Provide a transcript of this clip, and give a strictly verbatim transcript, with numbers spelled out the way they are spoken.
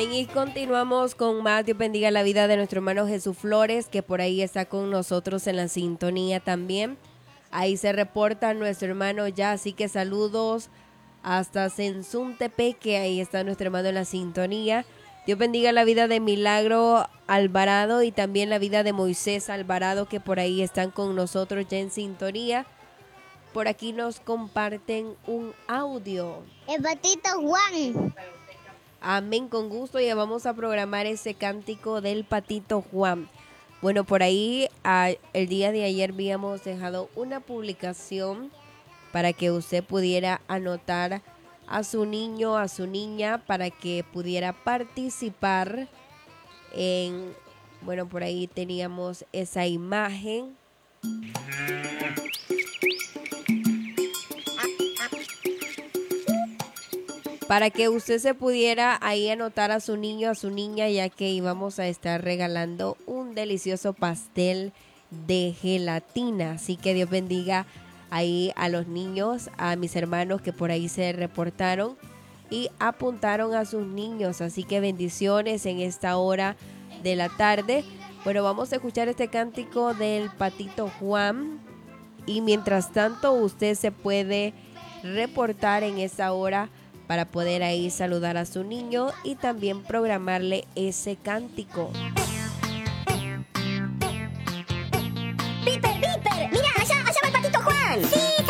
Y continuamos con más. Dios bendiga la vida de nuestro hermano Jesús Flores, que por ahí está con nosotros en la sintonía también. Ahí se reporta nuestro hermano ya, así que saludos hasta Sensuntepeque, ahí está nuestro hermano en la sintonía. Dios bendiga la vida de Milagro Alvarado y también la vida de Moisés Alvarado, que por ahí están con nosotros ya en sintonía. Por aquí nos comparten un audio. El patito Juan. Amén, con gusto. Ya vamos a programar ese cántico del patito Juan. Bueno, por ahí a, el día de ayer habíamos dejado una publicación para que usted pudiera anotar a su niño, a su niña, para que pudiera participar en, bueno, por ahí teníamos esa imagen. Para que usted se pudiera ahí anotar a su niño, a su niña, ya que íbamos a estar regalando un delicioso pastel de gelatina. Así que Dios bendiga ahí a los niños, a mis hermanos que por ahí se reportaron y apuntaron a sus niños. Así que bendiciones en esta hora de la tarde. Bueno, vamos a escuchar este cántico del patito Juan. Y mientras tanto, usted se puede reportar en esa hora para poder ahí saludar a su niño y también programarle ese cántico. ¡Piper, Piper! ¡Mira, allá, allá va el patito Juan! ¡Sí!